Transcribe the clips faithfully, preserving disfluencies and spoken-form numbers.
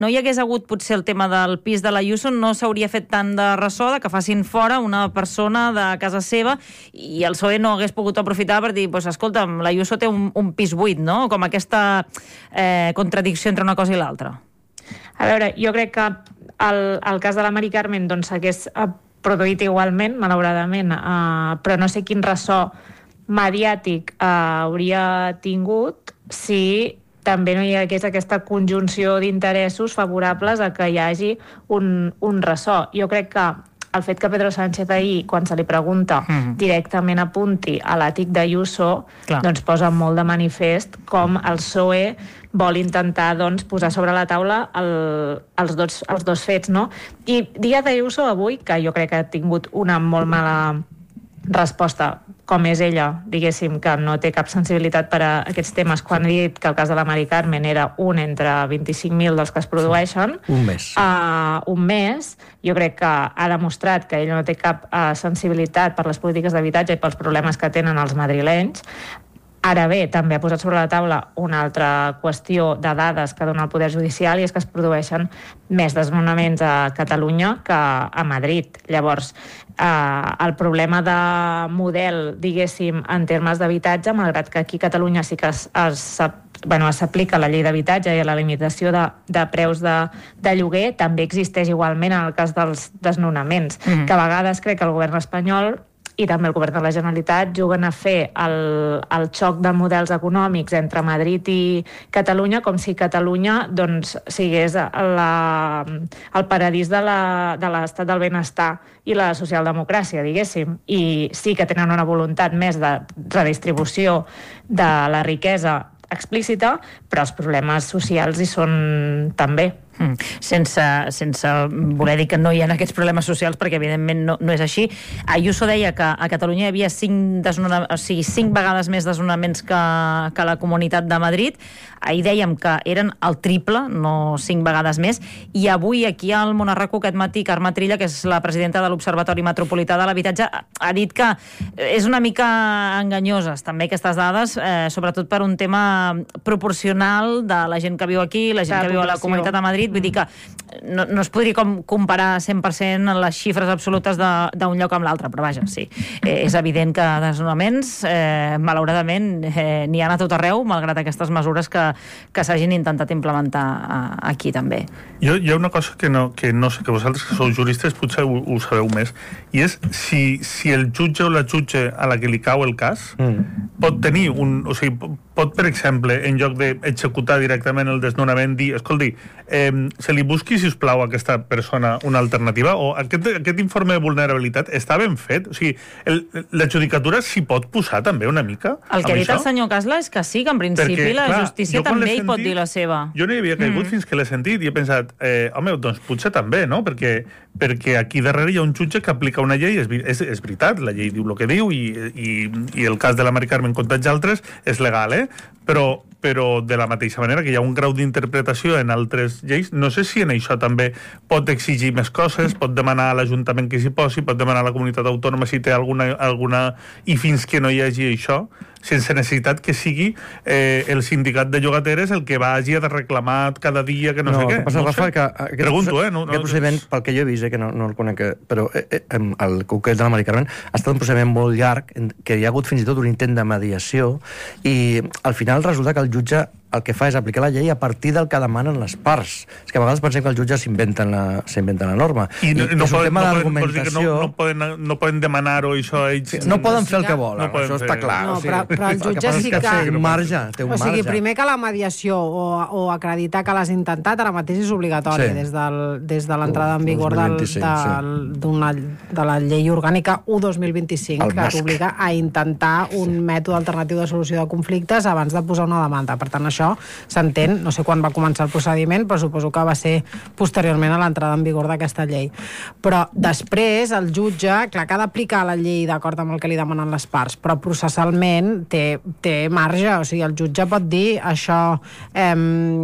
no hi hagués hagut potser el tema del pis de l'Ayuso, no s'hauria fet tant de ressò de que facin fora una persona de casa seva i el P S O E no hagués pogut aprofitar per dir, pues, escolta'm, l'Ayuso té un, un pis buit, no? Com aquesta eh, contradicció entre una cosa i l'altra. A veure, jo crec que el, el cas de la Mari Carmen doncs s'hagués produït igualment, malauradament, eh, però no sé quin ressò mediàtic eh, hauria tingut si també no hi hagués aquesta conjunció d'interessos favorables a que hi hagi un, un ressò. Jo crec que el fet que Pedro Sánchez ahir, quan se li pregunta, mm. directament apunti a l'àtic d'Ayuso, doncs posa molt de manifest com el P S O E vol intentar doncs, posar sobre la taula el, els, dos, els dos fets, no? I dia d'Ayuso avui, que jo crec que ha tingut una molt mala resposta, com és ella, diguéssim, que no té cap sensibilitat per a aquests temes, quan ha dit que el cas de la Mari Carmen era un entre vint-i-cinc mil dels que es produeixen. Sí. Un mes. Uh, un mes. Jo crec que ha demostrat que ella no té cap uh, sensibilitat per les polítiques d'habitatge i pels problemes que tenen els madrilenys. Ara bé, també ha posat sobre la taula una altra qüestió de dades que dona el Poder Judicial, i és que es produeixen més desnonaments a Catalunya que a Madrid. Llavors, eh, el problema de model, diguéssim, en termes d'habitatge, malgrat que aquí a Catalunya sí que es, es, bueno, s'aplica la llei d'habitatge i la limitació de, de preus de, de lloguer, també existeix igualment en el cas dels desnonaments, mm. que a vegades crec que el govern espanyol i també el govern de la Generalitat juguen a fer el, el xoc de models econòmics entre Madrid i Catalunya com si Catalunya doncs, sigués la, el paradís de l'estat de del benestar i la socialdemocràcia, diguéssim. I sí que tenen una voluntat més de redistribució de la riquesa explícita, però els problemes socials hi són també. Mm. Sense, sense voler dir que no hi ha aquests problemes socials, perquè evidentment no, no és així. Ayuso deia que a Catalunya hi havia cinc, o sigui, cinc vegades més desnonaments que, que la Comunitat de Madrid. Ahir dèiem que eren el triple, no cinc vegades més, i avui aquí al Monarraco aquest matí Carme Trilla, que és la presidenta de l'Observatori Metropolità de l'Habitatge, ha dit que és una mica enganyoses també aquestes dades, eh, sobretot per un tema proporcional de la gent que viu aquí, la gent la que viu a la Comunitat de Madrid. Vull dir que no, no es podria com comparar cent per cent les xifres absolutes d'un lloc amb l'altre, però vaja, sí. Eh, és evident que desnonaments, eh, malauradament, eh, n'hi ha a tot arreu, malgrat aquestes mesures que, que s'hagin intentat implementar a, aquí també. Jo, hi ha una cosa que no, que no sé, que vosaltres que sou juristes potser ho, ho sabeu més, i és si, si el jutge o la jutge a la que li cau el cas mm. pot tenir un... O sigui, pot, per exemple, en lloc d'executar directament el desnonament, dir, escolti, eh, se li busqui, si us plau, a aquesta persona una alternativa, o aquest, aquest informe de vulnerabilitat està ben fet? O sigui, el, la judicatura s'hi pot posar també una mica? El que ha dit això? El senyor Casla és que sí, que en principi Perquè, la clar, justícia també hi sentit, pot dir la seva. Jo no hi havia caigut mm. fins que l'he sentit i he pensat, eh, home, doncs potser també, no? Perquè, perquè aquí darrere hi ha un jutge que aplica una llei, és, és, és veritat, la llei diu el que diu i, i, i el cas de la Mari Carmen contra altres és legal, eh? Però, però de la mateixa manera que hi ha un grau d'interpretació en altres lleis, no sé si en això també pot exigir més coses, pot demanar a l'Ajuntament que s'hi posi, pot demanar a la comunitat autònoma si té alguna, alguna... i fins que no hi hagi això, sense necessitat que sigui eh, el sindicat de llogateres el que vagi a reclamar cada dia que no, no sé què. Que passa, no Rafa, sé. que aquest, Pregunto, eh? No, aquest no, procediment, és... pel que jo he vist, eh, que no, no el conec, però eh, eh, el concret de la Mari Carmen ha estat un procediment molt llarg, que hi ha hagut fins i tot un intent de mediació, i al final resulta que el jutge el que fa és aplicar la llei a partir del que demanen les parts. És que a vegades pensem que els jutges s'inventen la, s'inventen la norma. I, no, I no és un poden, tema no d'argumentació... No, no, poden, no poden demanar-ho, això... Ells... Sí, no poden fer el que volen, no això fer... està clar. No, o sigui, però, però el jutge el sí que... Té un marge, té un o sigui, marge. primer que la mediació o, o acreditar que l'has intentat ara mateix és obligatori, sí. des, del, des de l'entrada en vigor del, del, sí. de la llei orgànica u dos mil vint-i-cinc, el que basc. t'obliga a intentar un sí. mètode alternatiu de solució de conflictes abans de posar una demanda. Per tant, això s'entén, no sé quan va començar el procediment, però suposo que va ser posteriorment a l'entrada en vigor d'aquesta llei. Però després el jutge, clar que ha d'aplicar la llei d'acord amb el que li demanen les parts, però processalment té, té marge, o sigui, el jutge pot dir això, eh,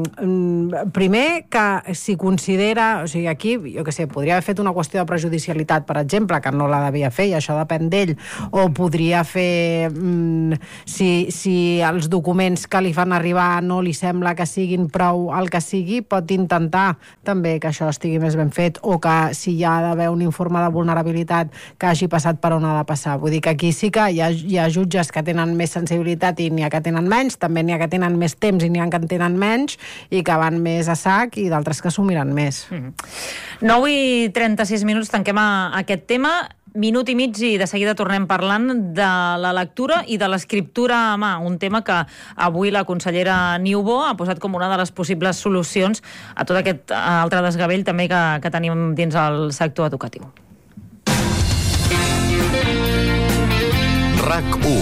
primer que si considera, o sigui, aquí, jo què sé, podria haver fet una qüestió de prejudicialitat, per exemple, que no la devia fer, i això depèn d'ell, o podria fer mm, si, si els documents que li fan arribar no li sembla que siguin prou el que sigui, pot intentar també que això estigui més ben fet, o que si hi ha d'haver un informe de vulnerabilitat que hagi passat per on ha de passar. Vull dir que aquí sí que hi ha, hi ha jutges que tenen més sensibilitat i n'hi ha que tenen menys, també n'hi ha que tenen més temps i n'hi ha que en tenen menys i que van més a sac, i d'altres que s'ho miren més. Mm-hmm. nou i trenta-sis minuts, tanquem a, a aquest tema. Minut i mig i de seguida tornem parlant de la lectura i de l'escriptura a mà, un tema que avui la consellera Niubó ha posat com una de les possibles solucions a tot aquest altre desgavell també que, que tenim dins el sector educatiu. RAC u.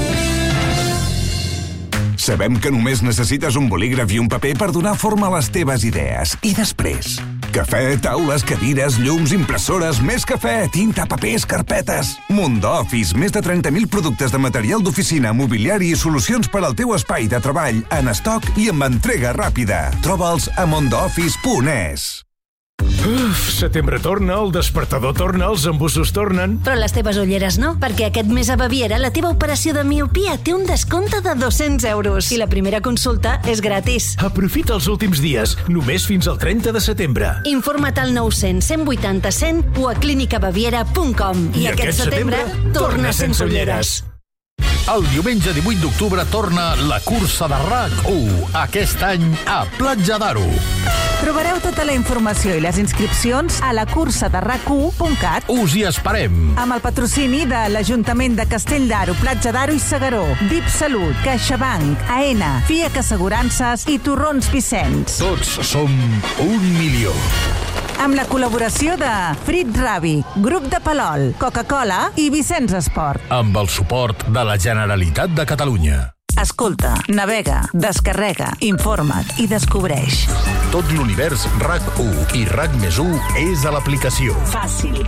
Sabem que només necessites un bolígraf i un paper per donar forma a les teves idees. I després? Cafè, taules, cadires, llums, impressores, més cafè, tinta, papers, carpetes. Mundo Office, més de trenta mil productes de material d'oficina, mobiliari i solucions per al teu espai de treball en estoc i amb entrega ràpida. Troba'ls a mondooffice punt es. Uf, setembre torna, el despertador torna, els embussos tornen. Però les teves ulleres no, perquè aquest mes a Baviera la teva operació de miopia té un descompte de dos-cents euros i la primera consulta és gratis. Aprofita els últims dies, només fins al trenta de setembre. Informa't al nou cents cent vuitanta cent o a clínica baviera punt com. I, I aquest, aquest setembre, setembre torna sense ulleres. El diumenge divuit d'octubre torna la cursa de RAC u, aquest any a Platja d'Aro. Trobareu tota la informació i les inscripcions a la cursa de rac u punt cat. Us hi esperem. Amb el patrocini de l'Ajuntament de Castell d'Aro, Platja d'Aro i Segaró, D I P Salut, CaixaBank, AENA, FIAC Assegurances i Torrons Vicenç. Tots som un milió. Amb la col·laboració de Frit Ravi, Grup de Palol, Coca-Cola i Vicenç Esport. Amb el suport de la Generalitat de Catalunya. Escolta, navega, descarrega, informa't i descobreix. Tot l'univers RAC u i RAC més u és a l'aplicació. Fàcil.